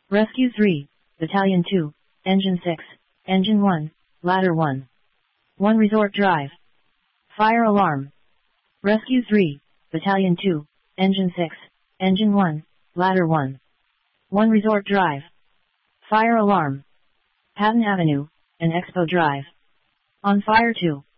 Rescue 3, Battalion 2, Engine 6, Engine 1, Ladder 1. 1 Resort Drive. Fire Alarm. Rescue 3, Battalion 2, Engine 6, Engine 1, Ladder 1. 1 Resort Drive. Fire Alarm. Patton Avenue, and Expo Drive. On fire 2.